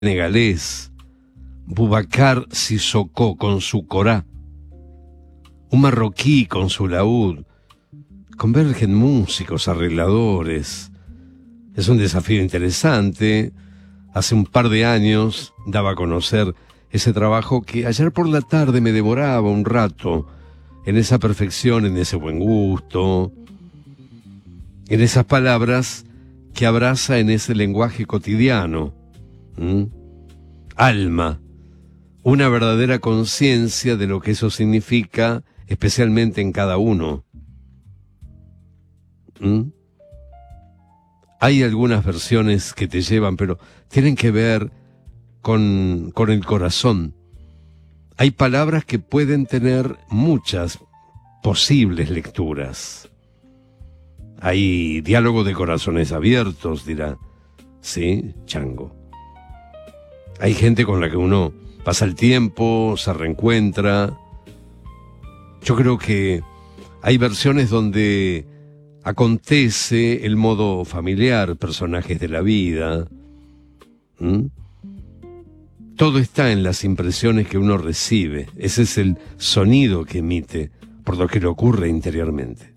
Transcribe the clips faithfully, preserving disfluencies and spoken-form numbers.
senegalés, Boubacar Sissoko con su corá, un marroquí con su laúd. Convergen músicos, arregladores. Es un desafío interesante. Hace un par de años daba a conocer ese trabajo que ayer por la tarde me devoraba un rato, en esa perfección, en ese buen gusto, en esas palabras que abraza en ese lenguaje cotidiano. ¿Mm? Alma, una verdadera conciencia de lo que eso significa, especialmente en cada uno. ¿Mm? Hay algunas versiones que te llevan, pero tienen que ver con, con el corazón. Hay palabras que pueden tener muchas posibles lecturas. Hay diálogo de corazones abiertos, dirá. Sí, Chango. Hay gente con la que uno pasa el tiempo, se reencuentra. Yo creo que hay versiones donde acontece el modo familiar, personajes de la vida. ¿Mm? Todo está en las impresiones que uno recibe. Ese es el sonido que emite por lo que le ocurre interiormente.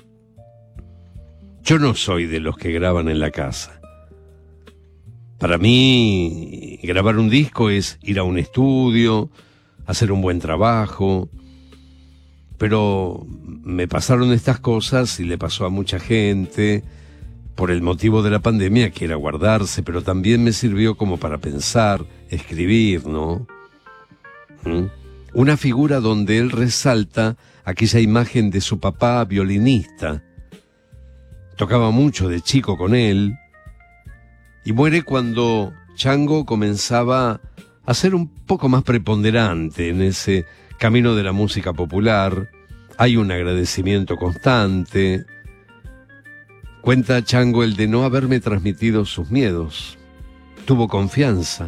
Yo no soy de los que graban en la casa. Para mí, grabar un disco es ir a un estudio, hacer un buen trabajo. Pero me pasaron estas cosas y le pasó a mucha gente por el motivo de la pandemia, que era guardarse, pero también me sirvió como para pensar, escribir, ¿no? ¿Mm? Una figura donde él resalta aquella imagen de su papá violinista. Tocaba mucho de chico con él y muere cuando Chango comenzaba a ser un poco más preponderante en ese camino de la música popular. Hay un agradecimiento constante. Cuenta Chango el de no haberme transmitido sus miedos. Tuvo confianza.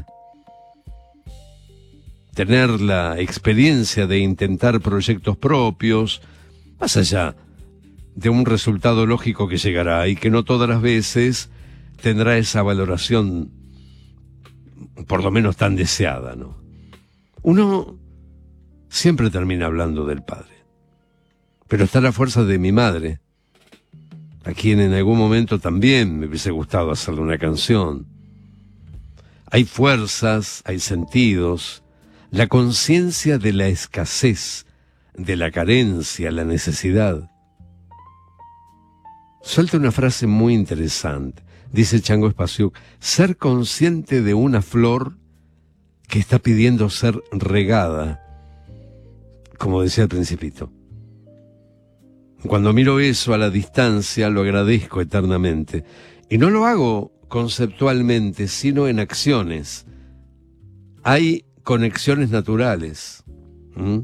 Tener la experiencia de intentar proyectos propios, más allá de un resultado lógico que llegará y que no todas las veces tendrá esa valoración, por lo menos tan deseada, ¿no? Uno siempre termina hablando del padre. Pero está la fuerza de mi madre, a quien en algún momento también me hubiese gustado hacerle una canción. Hay fuerzas, hay sentidos, la conciencia de la escasez, de la carencia, la necesidad. Suelta una frase muy interesante. Dice Chango Espasiuk: ser consciente de una flor que está pidiendo ser regada, como decía el Principito. Cuando miro eso a la distancia, lo agradezco eternamente. Y no lo hago conceptualmente, sino en acciones. Hay conexiones naturales. ¿Mm?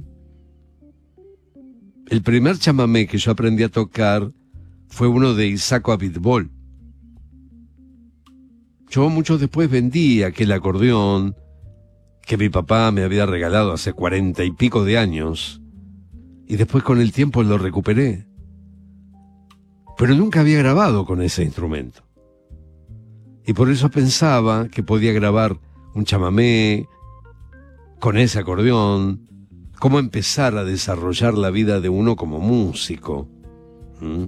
El primer chamamé que yo aprendí a tocar fue uno de Isaac Abitbol. Yo mucho después vendí aquel acordeón que mi papá me había regalado hace cuarenta y pico de años, y después con el tiempo lo recuperé. Pero nunca había grabado con ese instrumento. Y por eso pensaba que podía grabar un chamamé con ese acordeón, cómo empezar a desarrollar la vida de uno como músico. ¿Mm?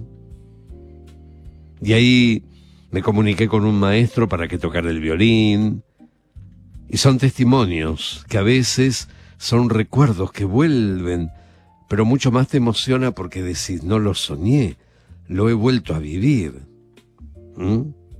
Y ahí me comuniqué con un maestro para que tocara el violín. Y son testimonios que a veces son recuerdos que vuelven, pero mucho más te emociona porque decís, no lo soñé, lo he vuelto a vivir. ¿Mm?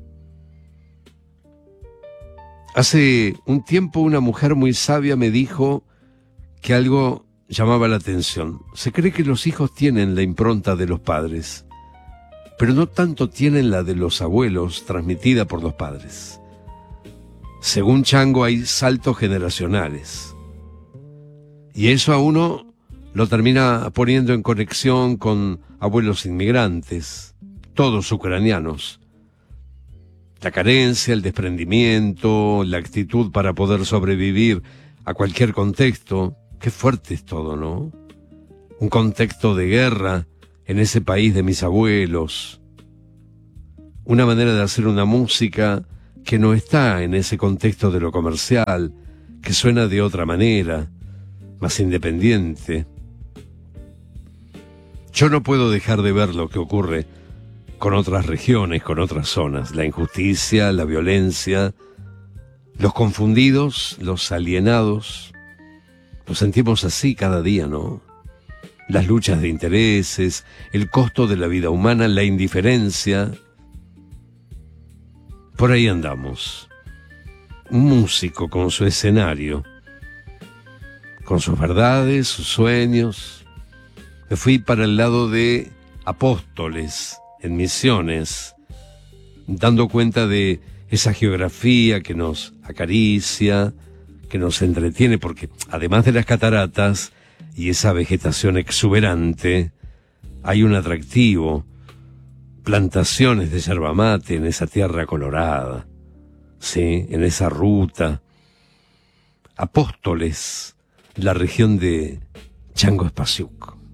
Hace un tiempo una mujer muy sabia me dijo que algo llamaba la atención. Se cree que los hijos tienen la impronta de los padres, pero no tanto tienen la de los abuelos transmitida por los padres. Según Chango, hay saltos generacionales. Y eso a uno lo termina poniendo en conexión con abuelos inmigrantes, todos ucranianos. La carencia, el desprendimiento, la actitud para poder sobrevivir a cualquier contexto. Qué fuerte es todo, ¿no? Un contexto de guerra en ese país de mis abuelos. Una manera de hacer una música que no está en ese contexto de lo comercial, que suena de otra manera, más independiente. Yo no puedo dejar de ver lo que ocurre con otras regiones, con otras zonas, la injusticia, la violencia, los confundidos, los alienados. Nos sentimos así cada día, ¿no? Las luchas de intereses, el costo de la vida humana, la indiferencia. Por ahí andamos. Un músico con su escenario, con sus verdades, sus sueños. Me fui para el lado de Apóstoles, en Misiones, dando cuenta de esa geografía que nos acaricia, que nos entretiene, porque además de las cataratas y esa vegetación exuberante, hay un atractivo, plantaciones de yerba mate en esa tierra colorada, sí, en esa ruta. Apóstoles, la región de Chango Espasiuk.